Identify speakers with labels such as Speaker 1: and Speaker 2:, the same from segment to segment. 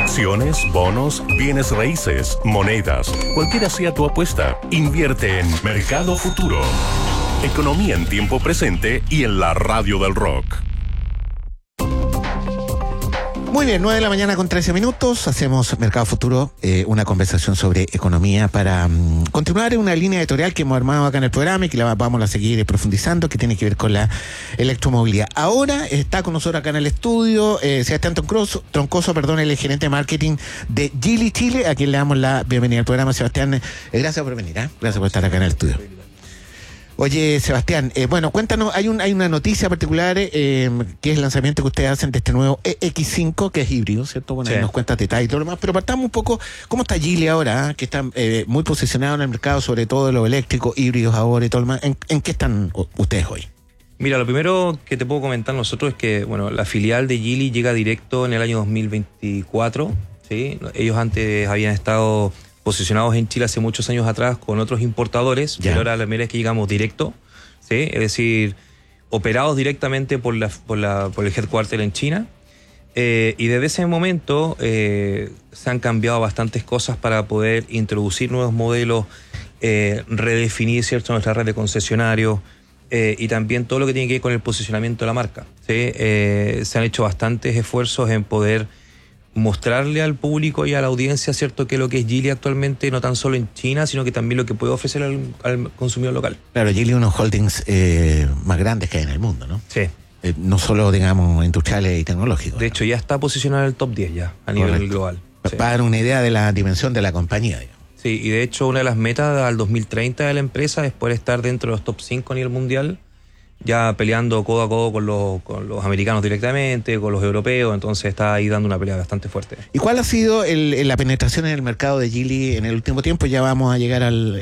Speaker 1: Acciones, bonos, bienes raíces, monedas, cualquiera sea tu apuesta, invierte en Mercado Futuro. Economía en tiempo presente y en la radio del rock.
Speaker 2: Muy bien, 9 de la mañana con 13 minutos. Hacemos Mercado Futuro, una conversación sobre economía para continuar en una línea editorial que hemos armado acá en el programa y que la vamos a seguir profundizando, que tiene que ver con la electromovilidad. Ahora está con nosotros acá en el estudio Sebastián Troncoso, él es gerente de marketing de Geely Chile, a quien le damos la bienvenida al programa. Sebastián, gracias por venir, gracias por estar acá en el estudio. Oye, Sebastián, bueno, cuéntanos, hay una noticia particular que es el lanzamiento que ustedes hacen de este nuevo EX5, que es híbrido, ¿cierto? Bueno, sí. Ahí nos cuentas detalles y todo lo demás, pero partamos un poco, ¿cómo está Geely ahora? Que está muy posicionado en el mercado, sobre todo los eléctricos, híbridos ahora y todo lo demás. ¿En qué están ustedes hoy?
Speaker 3: Mira, lo primero que te puedo comentar nosotros es que, bueno, la filial de Geely llega directo en el año 2024, ¿sí? Ellos antes habían estado posicionados en Chile hace muchos años atrás con otros importadores, pero ahora la primera es que llegamos directo, ¿sí? Es decir, operados directamente por el headquarter en China, y desde ese momento se han cambiado bastantes cosas para poder introducir nuevos modelos, redefinir, ¿cierto?, nuestra red de concesionarios, y también todo lo que tiene que ver con el posicionamiento de la marca, ¿sí? Se han hecho bastantes esfuerzos en poder mostrarle al público y a la audiencia, ¿cierto?, que lo que es Geely actualmente, no tan solo en China, sino que también lo que puede ofrecer al consumidor local.
Speaker 2: Claro, Geely es uno de los holdings más grandes que hay en el mundo, ¿no?
Speaker 3: Sí.
Speaker 2: No solo, digamos, industriales y tecnológicos.
Speaker 3: De hecho, ya está posicionado en el top 10 ya, a nivel global.
Speaker 2: Sí. Para dar una idea de la dimensión de la compañía, digamos.
Speaker 3: Sí, y de hecho una de las metas al 2030 de la empresa es poder estar dentro de los top 5 a nivel mundial, ya peleando codo a codo con los americanos directamente, con los europeos, entonces está ahí dando una pelea bastante fuerte.
Speaker 2: ¿Y cuál ha sido la penetración en el mercado de Geely en el último tiempo? Ya vamos a llegar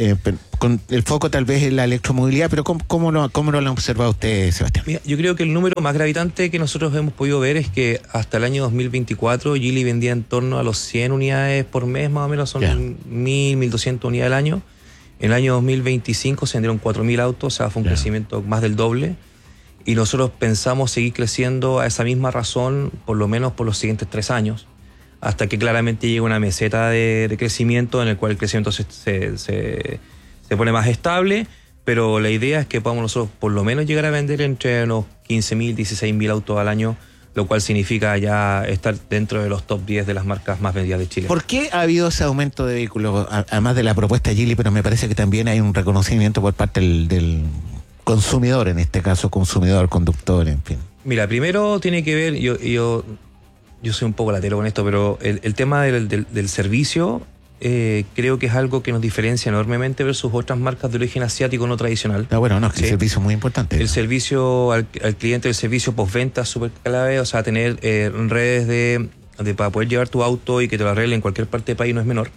Speaker 2: con el foco tal vez en la electromovilidad, pero ¿cómo lo han observado usted, Sebastián?
Speaker 3: Mira, yo creo que el número más gravitante que nosotros hemos podido ver es que hasta el año 2024 Geely vendía en torno a los 100 unidades por mes, más o menos son 1.200 unidades al año. En el año 2025 se vendieron 4.000 autos, o sea, fue un crecimiento más del doble. Y nosotros pensamos seguir creciendo a esa misma razón, por lo menos por los siguientes 3 años, hasta que claramente llegue una meseta de crecimiento en el cual el crecimiento se pone más estable. Pero la idea es que podamos nosotros por lo menos llegar a vender entre unos 15.000, 16.000 autos al año, lo cual significa ya estar dentro de los top 10 de las marcas más vendidas de Chile.
Speaker 2: ¿Por qué ha habido ese aumento de vehículos, además de la propuesta de Geely, pero me parece que también hay un reconocimiento por parte del consumidor, en este caso consumidor, conductor, en fin?
Speaker 3: Mira, primero tiene que ver, yo soy un poco latero con esto, pero el tema del servicio creo que es algo que nos diferencia enormemente versus otras marcas de origen asiático no tradicional.
Speaker 2: Bueno, no, es que el servicio es muy importante.
Speaker 3: El servicio al cliente, el servicio postventa es súper clave, o sea, tener redes para poder llevar tu auto y que te lo arregle en cualquier parte del país no es menor.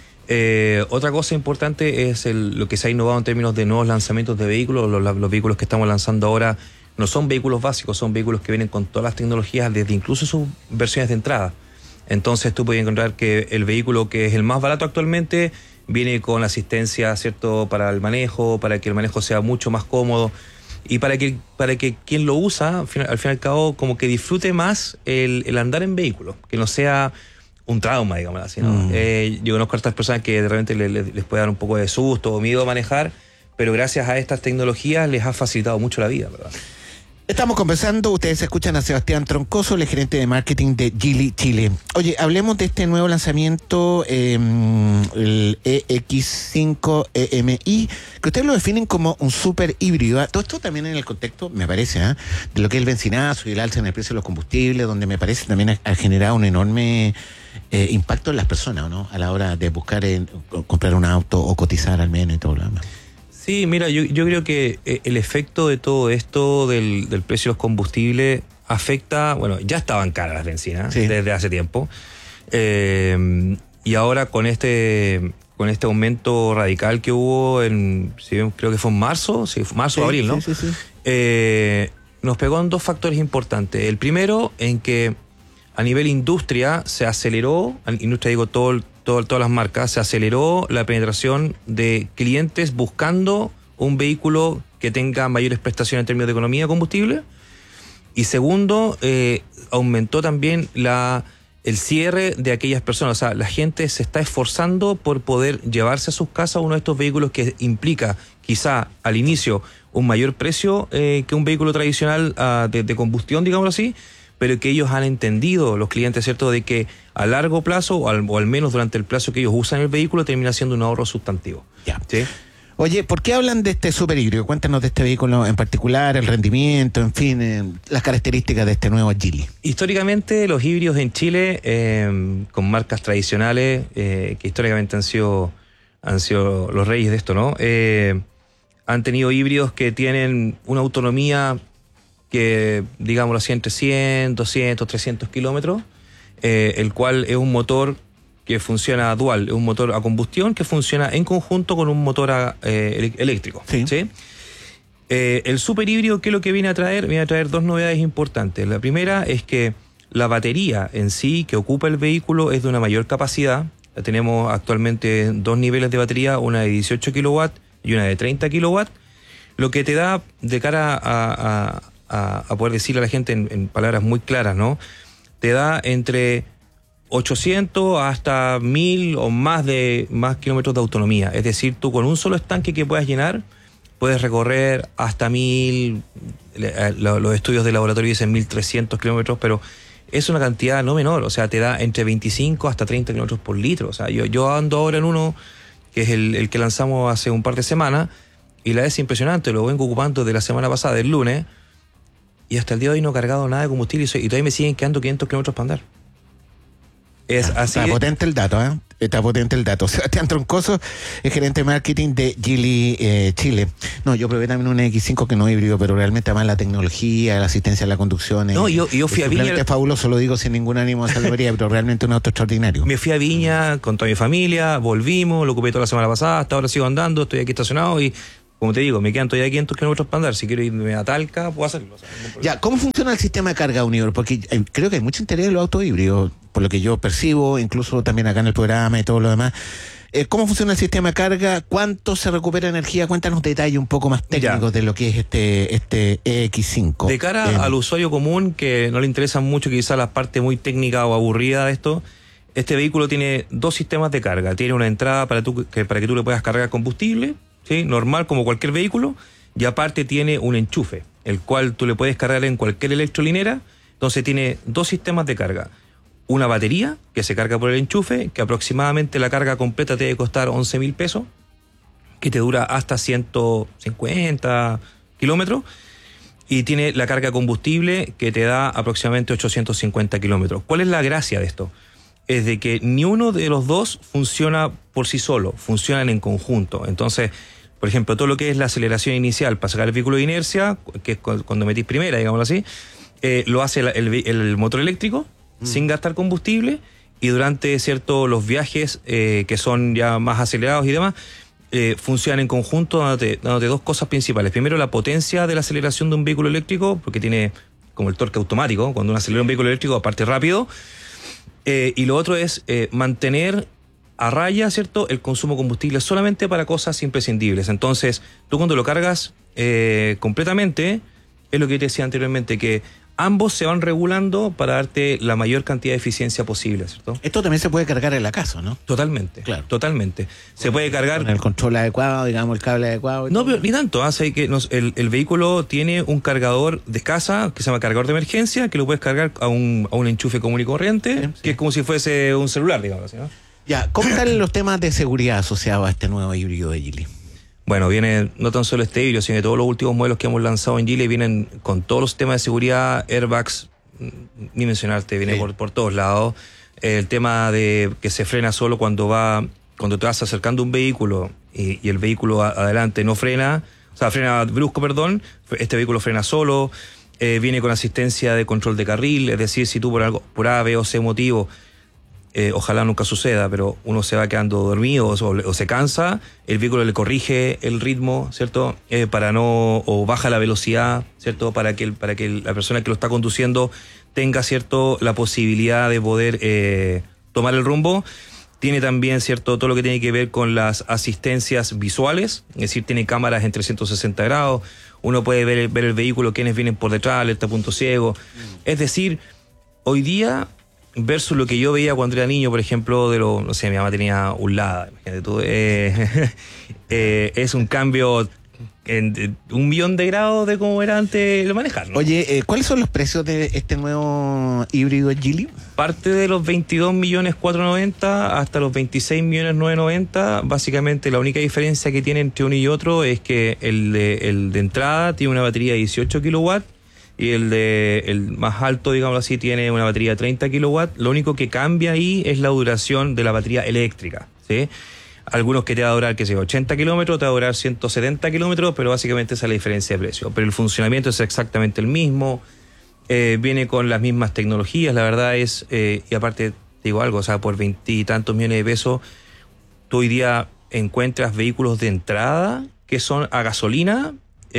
Speaker 3: Otra cosa importante es lo que se ha innovado en términos de nuevos lanzamientos de vehículos. Los vehículos que estamos lanzando ahora no son vehículos básicos, son vehículos que vienen con todas las tecnologías, desde incluso sus versiones de entrada. Entonces tú puedes encontrar que el vehículo que es el más barato actualmente viene con asistencia, ¿cierto?, para el manejo, para que el manejo sea mucho más cómodo y para que quien lo usa, al fin y al cabo, como que disfrute más el andar en vehículo, que no sea un trauma, digamos así, ¿no? Yo conozco a estas personas que de repente les puede dar un poco de susto o miedo a manejar, pero gracias a estas tecnologías les ha facilitado mucho la vida, ¿verdad?
Speaker 2: Estamos conversando, ustedes escuchan a Sebastián Troncoso, el gerente de marketing de Geely Chile. Oye, hablemos de este nuevo lanzamiento, el EX5 EMI, que ustedes lo definen como un super híbrido. Todo esto también en el contexto, me parece, de lo que es el benzinazo y el alza en el precio de los combustibles, donde me parece también ha generado un enorme impacto en las personas, ¿no?, a la hora de buscar comprar un auto o cotizar al menos y todo lo demás.
Speaker 3: Sí, mira, yo creo que el efecto de todo esto del precio de los combustibles afecta, bueno, ya estaban caras las bencinas desde hace tiempo, y ahora con este aumento radical que hubo creo que fue en marzo, abril, ¿no?
Speaker 2: Sí.
Speaker 3: Nos pegó en 2 factores importantes. El primero, en que a nivel industria se aceleró, industria digo todas las marcas, se aceleró la penetración de clientes buscando un vehículo que tenga mayores prestaciones en términos de economía de combustible. Y segundo, aumentó también el cierre de aquellas personas. O sea, la gente se está esforzando por poder llevarse a sus casas uno de estos vehículos que implica quizá al inicio un mayor precio que un vehículo tradicional de combustión, digámoslo así, pero que ellos han entendido, los clientes, ¿cierto?, de que a largo plazo, o al menos durante el plazo que ellos usan el vehículo, termina siendo un ahorro sustantivo.
Speaker 2: Ya.
Speaker 3: ¿Sí?
Speaker 2: Oye, ¿por qué hablan de este super híbrido? Cuéntanos de este vehículo en particular, el rendimiento, en fin, las características de este nuevo Geely.
Speaker 3: Históricamente, los híbridos en Chile, con marcas tradicionales, que históricamente han sido los reyes de esto, ¿no? Han tenido híbridos que tienen una autonomía que, digámoslo así, entre 100, 200, 300 kilómetros, el cual es un motor que funciona dual, es un motor a combustión que funciona en conjunto con un motor eléctrico.
Speaker 2: Sí.
Speaker 3: ¿Sí? El super híbrido, ¿qué es lo que viene a traer? Viene a traer dos novedades importantes. La primera es que la batería en sí que ocupa el vehículo es de una mayor capacidad. Tenemos actualmente dos niveles de batería, una de 18 kilowatts y una de 30 kilowatts, lo que te da, de cara a poder decirle a la gente en palabras muy claras, ¿no? Te da entre 800 hasta 1000 o más kilómetros de autonomía. Es decir, tú con un solo estanque que puedas llenar, puedes recorrer hasta 1000, los estudios de laboratorio dicen 1300 kilómetros, pero es una cantidad no menor. O sea, te da entre 25 hasta 30 kilómetros por litro. O sea, yo ando ahora en uno, que es el que lanzamos hace un par de semanas, y la es impresionante, lo vengo ocupando desde la semana pasada, del lunes, y hasta el día de hoy no he cargado nada de combustible y todavía me siguen quedando 500 kilómetros para andar. Es así.
Speaker 2: Está potente el dato, ¿eh? Está potente el dato. Sebastián Troncoso es gerente de marketing de Geely Chile. No, yo probé también un X5 que no es híbrido, pero realmente además la tecnología, la asistencia a la conducción.
Speaker 3: No, yo fui a Viña.
Speaker 2: Es fabuloso, lo digo sin ningún ánimo de salvaría, pero realmente un auto extraordinario.
Speaker 3: Me fui a Viña con toda mi familia, volvimos, lo ocupé toda la semana pasada, hasta ahora sigo andando, estoy aquí estacionado y, como te digo, me quedan todavía 500 kilómetros para andar. Si quiero irme a Talca, puedo hacerlo. O sea,
Speaker 2: ya, ¿cómo funciona el sistema de carga Univer? Porque creo que hay mucho interés en los autos híbridos, por lo que yo percibo, incluso también acá en el programa y todo lo demás. ¿Cómo funciona el sistema de carga? ¿Cuánto se recupera energía? Cuéntanos detalles un poco más técnicos de lo que es este X5.
Speaker 3: De cara al usuario común, que no le interesan mucho quizás la parte muy técnica o aburrida de esto, este vehículo tiene dos sistemas de carga. Tiene una entrada para que tú le puedas cargar combustible, ¿sí? Normal como cualquier vehículo, y aparte tiene un enchufe, el cual tú le puedes cargar en cualquier electrolinera. Entonces tiene dos sistemas de carga. Una batería que se carga por el enchufe, que aproximadamente la carga completa te debe costar 11.000 pesos, que te dura hasta 150 kilómetros, y tiene la carga combustible que te da aproximadamente 850 kilómetros. ¿Cuál es la gracia de esto? Es de que ni uno de los dos funciona por sí solo, funcionan en conjunto. Entonces, por ejemplo, todo lo que es la aceleración inicial para sacar el vehículo de inercia, que es cuando metís primera, digámoslo así, lo hace el motor eléctrico, sin gastar combustible, y durante los viajes que son ya más acelerados y demás, funcionan en conjunto dándote dos cosas principales. Primero, la potencia de la aceleración de un vehículo eléctrico, porque tiene como el torque automático. Cuando uno acelera un vehículo eléctrico, parte rápido. Y lo otro es mantener a raya, ¿cierto?, el consumo de combustible solamente para cosas imprescindibles. Entonces, tú cuando lo cargas completamente, es lo que te decía anteriormente, que ambos se van regulando para darte la mayor cantidad de eficiencia posible, ¿cierto?
Speaker 2: Esto también se puede cargar en la casa, ¿no?
Speaker 3: Totalmente, claro. Totalmente. Se puede cargar
Speaker 2: con el control adecuado, digamos, el cable adecuado.
Speaker 3: No, pero ni tanto. Hace que el vehículo tiene un cargador de casa que se llama cargador de emergencia, que lo puedes cargar a un enchufe común y corriente, sí. Que es como si fuese un celular, digamos así, ¿no?
Speaker 2: Ya, ¿cómo están los temas de seguridad asociados a este nuevo híbrido de Geely?
Speaker 3: Bueno, viene no tan solo este híbrido, sino que todos los últimos modelos que hemos lanzado en Geely vienen con todos los temas de seguridad, airbags, ni mencionarte, viene por todos lados. El tema de que se frena solo cuando te vas acercando a un vehículo y el vehículo adelante no frena, o sea, frena brusco, perdón, este vehículo frena solo. Viene con asistencia de control de carril, es decir, si tú por A, B o C motivo, ojalá nunca suceda, pero uno se va quedando dormido o se cansa, el vehículo le corrige el ritmo, ¿cierto? O baja la velocidad, ¿cierto? Para que la persona que lo está conduciendo tenga, ¿cierto?, la posibilidad de poder tomar el rumbo. Tiene también, ¿cierto?, todo lo que tiene que ver con las asistencias visuales, es decir, tiene cámaras en 360 grados, uno puede ver el vehículo, quienes vienen por detrás, alerta punto ciego. Es decir, hoy día versus lo que yo veía cuando era niño, por ejemplo, no sé, mi mamá tenía un Lada, imagínate tú, es un cambio en 1.000.000 de grados de cómo era antes lo manejar, ¿no?
Speaker 2: Oye, ¿cuáles son los precios de este nuevo híbrido Geely?
Speaker 3: Parte de los 22.490.000 hasta los 26.990.000. Básicamente la única diferencia que tiene entre uno y otro es que el de entrada tiene una batería de 18 kilowatts y el más alto, digámoslo así, tiene una batería de 30 kilowatts. Lo único que cambia ahí es la duración de la batería eléctrica, ¿sí? Algunos que te va a durar, 80 kilómetros, te va a durar 170 kilómetros, pero básicamente esa es la diferencia de precio. Pero el funcionamiento es exactamente el mismo, viene con las mismas tecnologías, la verdad es, y aparte, te digo algo, o sea, por 20 y tantos millones de pesos, tú hoy día encuentras vehículos de entrada que son a gasolina,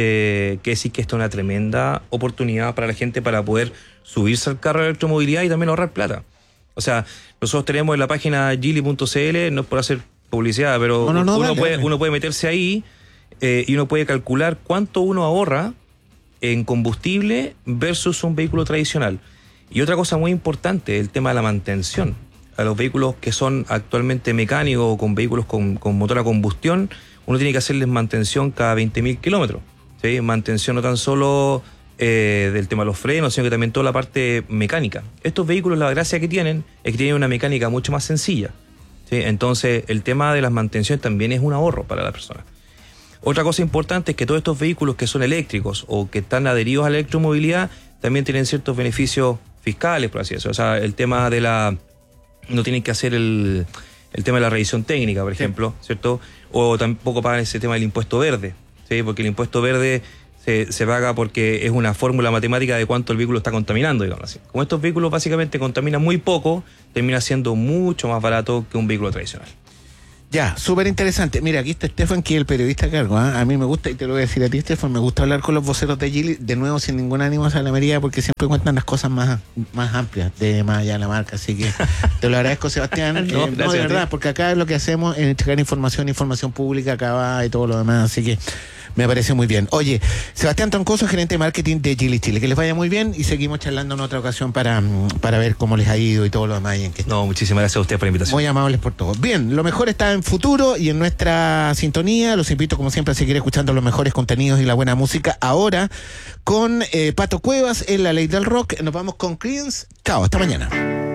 Speaker 3: que sí que esto es una tremenda oportunidad para la gente para poder subirse al carro de electromovilidad y también ahorrar plata. O sea, nosotros tenemos en la página geely.cl, no es por hacer publicidad, pero uno puede meterse ahí y uno puede calcular cuánto uno ahorra en combustible versus un vehículo tradicional. Y otra cosa muy importante, el tema de la mantención. A los vehículos que son actualmente mecánicos o con vehículos con motor a combustión, uno tiene que hacerles mantención cada 20.000 kilómetros, ¿sí? Mantención no tan solo del tema de los frenos, sino que también toda la parte mecánica. Estos vehículos, la gracia que tienen es que tienen una mecánica mucho más sencilla, ¿sí? Entonces, el tema de las mantenciones también es un ahorro para la persona. Otra cosa importante es que todos estos vehículos que son eléctricos o que están adheridos a la electromovilidad también tienen ciertos beneficios fiscales, por así decirlo. O sea, el tema de no tienen que hacer el tema de la revisión técnica, por ejemplo, ¿cierto? O tampoco pagan ese tema del impuesto verde, ¿sí? Porque el impuesto verde se paga porque es una fórmula matemática de cuánto el vehículo está contaminando, digamos así. Como estos vehículos básicamente contaminan muy poco, termina siendo mucho más barato que un vehículo tradicional.
Speaker 2: Ya, súper interesante. Mira, aquí está Estefan, que es el periodista a cargo. A mí me gusta, y te lo voy a decir a ti, Estefan, me gusta hablar con los voceros de Geely, de nuevo, sin ningún ánimo a salamería, porque siempre cuentan las cosas más amplias, de más allá de la marca. Así que te lo agradezco, Sebastián.
Speaker 3: No,
Speaker 2: de verdad, porque acá es lo que hacemos en entregar información pública, acá va y todo lo demás. Así que me parece muy bien. Oye, Sebastián Troncoso, gerente de marketing de Geely Chile. Que les vaya muy bien y seguimos charlando en otra ocasión para ver cómo les ha ido y todo lo demás.
Speaker 3: No, muchísimas gracias a ustedes por la invitación.
Speaker 2: Muy amables por todo. Bien, lo mejor está en futuro y en nuestra sintonía. Los invito, como siempre, a seguir escuchando los mejores contenidos y la buena música. Ahora, con Pato Cuevas en La Ley del Rock. Nos vamos con Creedence. Chao, hasta mañana.